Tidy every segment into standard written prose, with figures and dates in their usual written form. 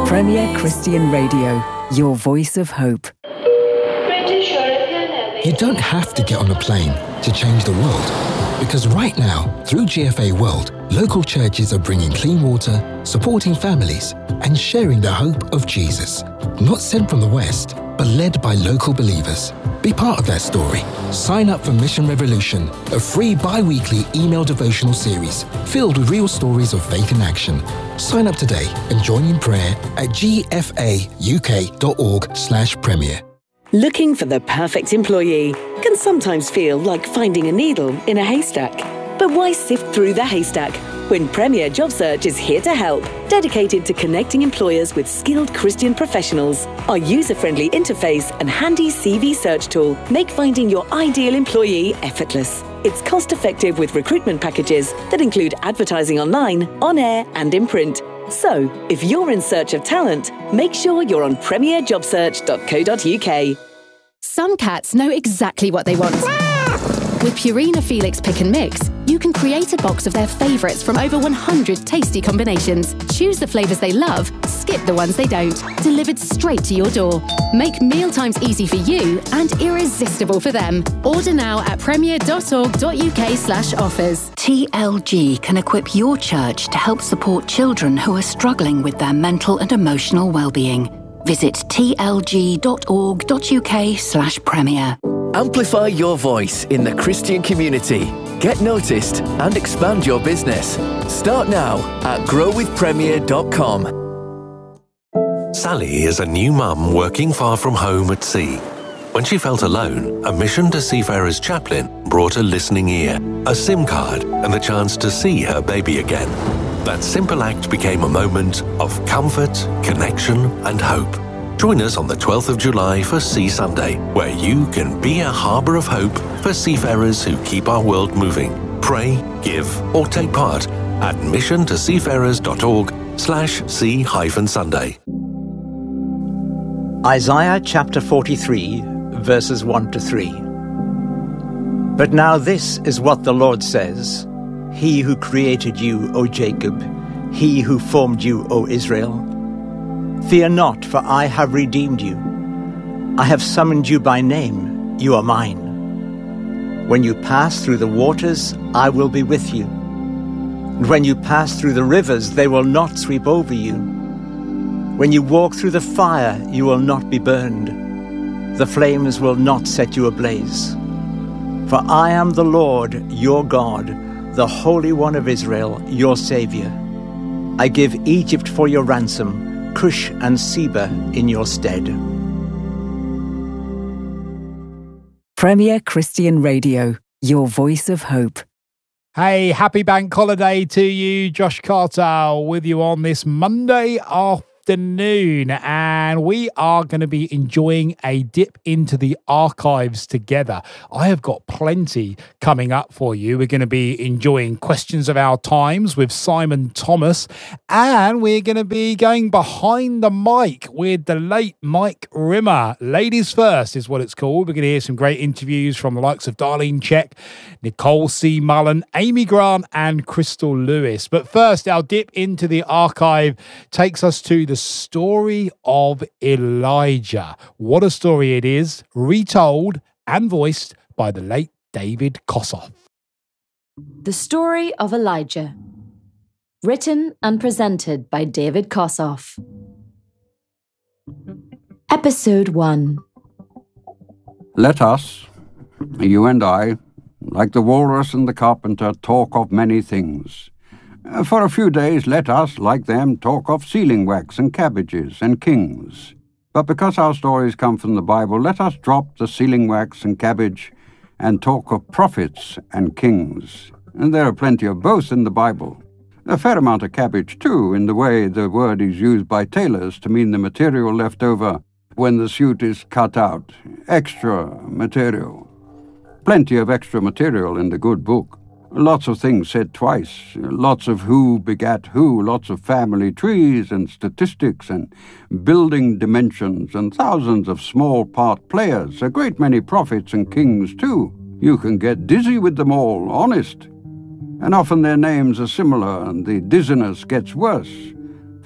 Premier Christian Radio, your voice of hope. You don't have to get on a plane to change the world, because right now, through GFA World, local churches are bringing clean water, supporting families, and sharing the hope of Jesus. Not sent from the West, but led by local believers. Be part of that story. Sign up for Mission Revolution, a free bi-weekly email devotional series filled with real stories of faith in action. Sign up today and join in prayer at gfauk.org/premier. Looking for the perfect employee can sometimes feel like finding a needle in a haystack. But why sift through the haystack when Premier Job Search is here to help, dedicated to connecting employers with skilled Christian professionals? Our user-friendly interface and handy CV search tool make finding your ideal employee effortless. It's cost-effective with recruitment packages that include advertising online, on air, and in print. So, if you're in search of talent, make sure you're on premierjobsearch.co.uk. Some cats know exactly what they want. With Purina Felix Pick and Mix, you can create a box of their favourites from over 100 tasty combinations. Choose the flavours they love, skip the ones they don't. Delivered straight to your door. Make mealtimes easy for you and irresistible for them. Order now at premier.org.uk/offers. TLG can equip your church to help support children who are struggling with their mental and emotional well-being. Visit tlg.org.uk/premier. Amplify your voice in the Christian community. Get noticed and expand your business. Start now at growwithpremier.com. Sally is a new mum working far from home at sea. When she felt alone, a Mission to Seafarers chaplain brought a listening ear, a SIM card, and the chance to see her baby again. That simple act became a moment of comfort, connection, and hope. Join us on the 12th of July for Sea Sunday, where you can be a harbour of hope for seafarers who keep our world moving. Pray, give, or take part at missiontoseafarers.org/sea-sunday. Isaiah chapter 43, verses 1-3. But now this is what the Lord says, He who created you, O Jacob, He who formed you, O Israel. Fear not, for I have redeemed you. I have summoned you by name, you are mine. When you pass through the waters, I will be with you. And when you pass through the rivers, they will not sweep over you. When you walk through the fire, you will not be burned. The flames will not set you ablaze. For I am the Lord, your God, the Holy One of Israel, your Saviour. I give Egypt for your ransom, Cush and Seba in your stead. Premier Christian Radio, your voice of hope. Hey, happy bank holiday to you. Josh Carter with you on this Monday afternoon, and we are going to be enjoying a dip into the archives together. I have got plenty coming up for you. We're going to be enjoying Questions of Our Times with Simon Thomas, and we're going to be going behind the mic with the late Mike Rimmer. Ladies First is what it's called. We're going to hear some great interviews from the likes of Darlene Check, Nicole C. Mullen, Amy Grant, and Crystal Lewis. But first, our dip into the archive takes us to the story of Elijah. What a story it is, retold and voiced by the late David Kossoff. The Story of Elijah. Written and presented by David Kossoff. Episode 1. Let us, you and I, like the walrus and the carpenter, talk of many things. For a few days let us, like them, talk of sealing wax and cabbages and kings. But because our stories come from the Bible, let us drop the sealing wax and cabbage and talk of prophets and kings. And there are plenty of both in the Bible. A fair amount of cabbage, too, in the way the word is used by tailors to mean the material left over when the suit is cut out. Extra material. Plenty of extra material in the good book. Lots of things said twice, lots of who begat who, lots of family trees and statistics and building dimensions and thousands of small part players, a great many prophets and kings too. You can get dizzy with them all, honest. And often their names are similar and the dizziness gets worse.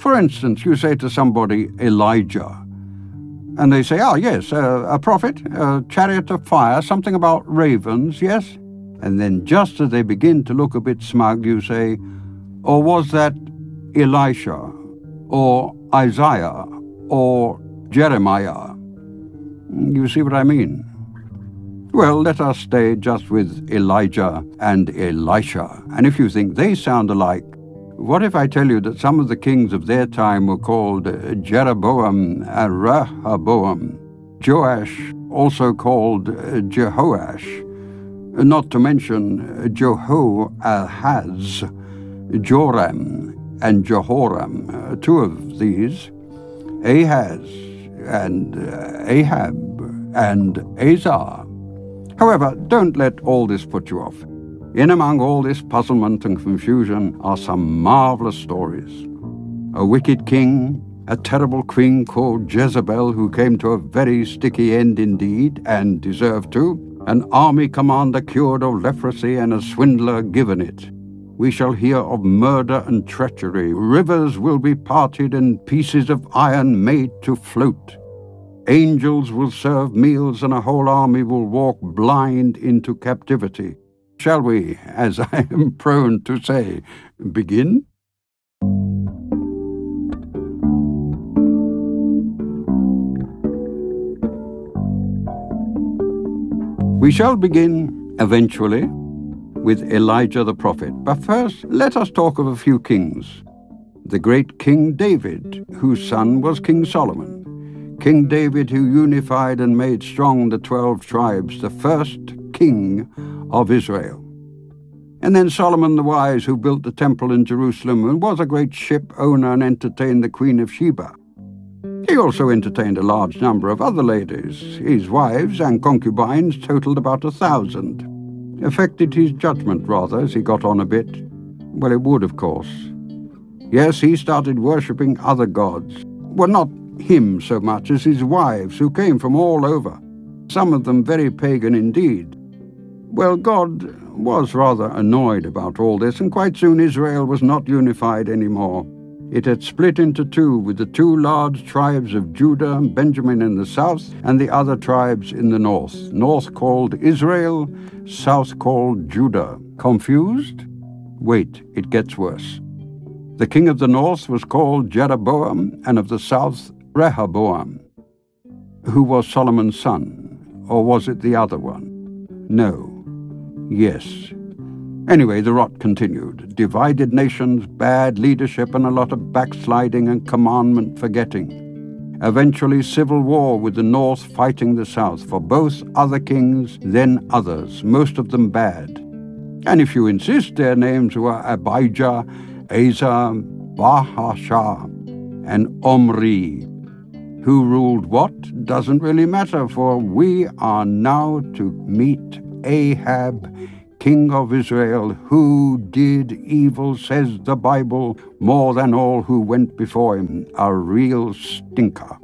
For instance, you say to somebody, Elijah, and they say, oh, yes, a prophet, a chariot of fire, something about ravens, yes? And then just as they begin to look a bit smug, you say, or was that Elisha, or Isaiah, or Jeremiah? You see what I mean? Well, let us stay just with Elijah and Elisha. And if you think they sound alike, what if I tell you that some of the kings of their time were called Jeroboam and Rehoboam, Joash, also called Jehoash, not to mention Jehoahaz, Joram, and Jehoram, two of these, Ahaz, and Ahab, and Azar. However, don't let all this put you off. In among all this puzzlement and confusion are some marvelous stories. A wicked king, a terrible queen called Jezebel, who came to a very sticky end indeed, and deserved to, an army commander cured of leprosy, and a swindler given it. We shall hear of murder and treachery. Rivers will be parted and pieces of iron made to float. Angels will serve meals, and a whole army will walk blind into captivity. Shall we, as I am prone to say, begin? We shall begin, eventually, with Elijah the prophet. But first, let us talk of a few kings. The great King David, whose son was King Solomon. King David, who unified and made strong the 12 tribes, the first king of Israel. And then Solomon the wise, who built the temple in Jerusalem and was a great ship owner and entertained the Queen of Sheba. He also entertained a large number of other ladies. His wives and concubines totaled about 1,000. Affected his judgment, rather, as he got on a bit. Well, it would, of course. Yes, he started worshipping other gods. Well, not him so much as his wives, who came from all over, some of them very pagan indeed. Well, God was rather annoyed about all this, and quite soon Israel was not unified anymore. It had split into two, with the 2 large tribes of Judah and Benjamin in the south, and the other tribes in the north. North called Israel, south called Judah. Confused? Wait, it gets worse. The king of the north was called Jeroboam, and of the south, Rehoboam, who was Solomon's son. Or was it the other one? No. Yes. Anyway, the rot continued. Divided nations, bad leadership, and a lot of backsliding and commandment forgetting. Eventually, civil war with the north fighting the south for both other kings, then others, most of them bad. And if you insist, their names were Abijah, Asa, Baasha, and Omri. Who ruled what doesn't really matter, for we are now to meet Ahab, king of Israel, who did evil, says the Bible, more than all who went before him, a real stinker.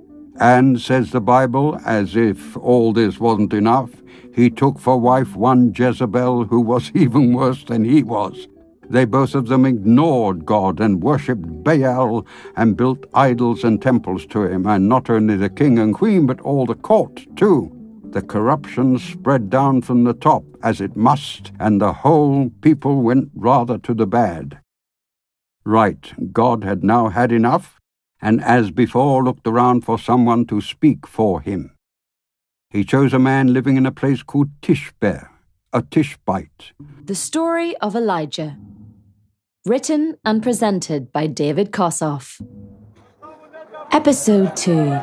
And, says the Bible, as if all this wasn't enough, he took for wife one Jezebel, who was even worse than he was. They both of them ignored God and worshipped Baal and built idols and temples to him, and not only the king and queen, but all the court, too. The corruption spread down from the top, as it must, and the whole people went rather to the bad. Right, God had now had enough, and as before looked around for someone to speak for him. He chose a man living in a place called Tishbe, a Tishbite. The Story of Elijah. Written and presented by David Kossoff. Episode 2.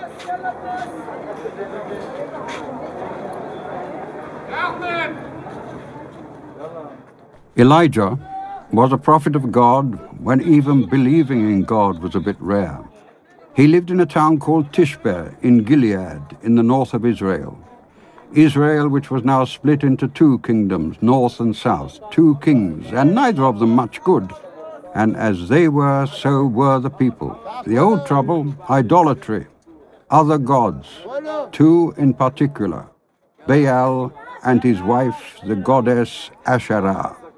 Elijah was a prophet of God when even believing in God was a bit rare. He lived in a town called Tishbe in Gilead, in the north of Israel. Israel, which was now split into 2 kingdoms, north and south, 2 kings, and neither of them much good. And as they were, so were the people. The old trouble, idolatry, other gods, 2 in particular, Baal and his wife, the goddess Asherah.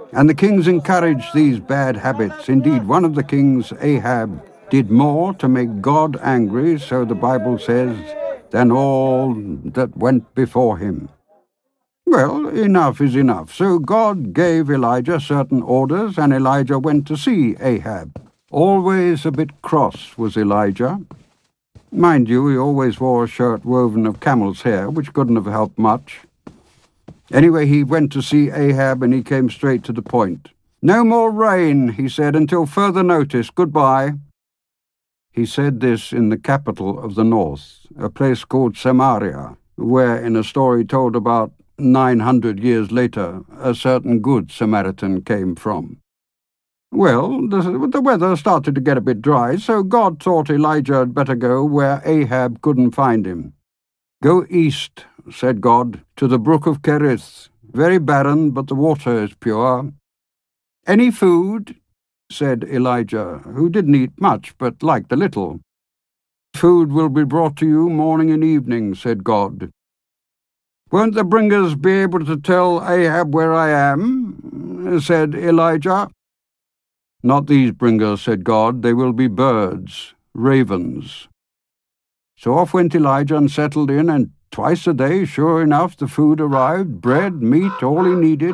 And the kings encouraged these bad habits. Indeed, one of the kings, Ahab, did more to make God angry, so the Bible says, than all that went before him. Well, enough is enough. So God gave Elijah certain orders, and Elijah went to see Ahab. Always a bit cross was Elijah. Mind you, he always wore a shirt woven of camel's hair, which couldn't have helped much. Anyway, he went to see Ahab, and he came straight to the point. "No more rain," he said, "until further notice. Goodbye." He said this in the capital of the north, a place called Samaria, where, in a story told about 900 years later, a certain good Samaritan came from. Well, the weather started to get a bit dry, so God thought Elijah had better go where Ahab couldn't find him. "Go east," said God, "to the brook of Cherith. Very barren, but the water is pure." "Any food?" said Elijah, who didn't eat much, but liked a little. "Food will be brought to you morning and evening," said God. "Won't the bringers be able to tell Ahab where I am?" said Elijah. "Not these bringers," said God. "They will be birds, ravens." So off went Elijah and settled in, and twice a day, sure enough, the food arrived, bread, meat, all he needed.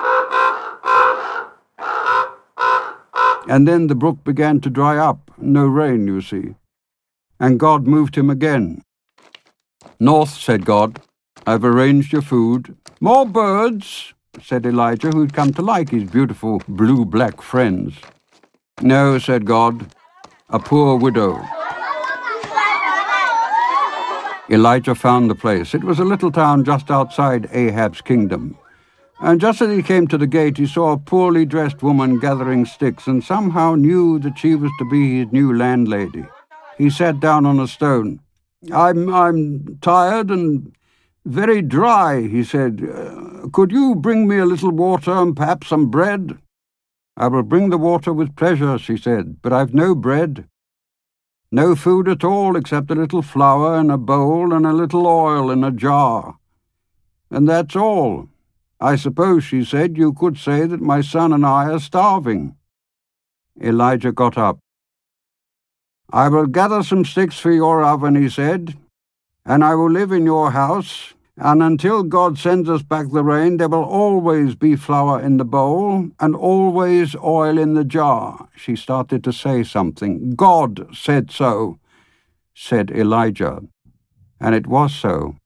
And then the brook began to dry up. No rain, you see. And God moved him again. "North," said God. "I've arranged your food." "More birds," said Elijah, who'd come to like his beautiful blue-black friends. "No," said God. "A poor widow." Elijah found the place. It was a little town just outside Ahab's kingdom. And just as he came to the gate, he saw a poorly dressed woman gathering sticks, and somehow knew that she was to be his new landlady. He sat down on a stone. I'm tired and very dry," he said. "Could you bring me a little water and perhaps some bread?" "I will bring the water with pleasure," she said, "but I've no bread. No food at all except a little flour in a bowl and a little oil in a jar. And that's all. I suppose," she said, "you could say that my son and I are starving." Elijah got up. "I will gather some sticks for your oven," he said, "and I will live in your house, and until God sends us back the rain, there will always be flour in the bowl and always oil in the jar." She started to say something. "God said so," said Elijah. And it was so.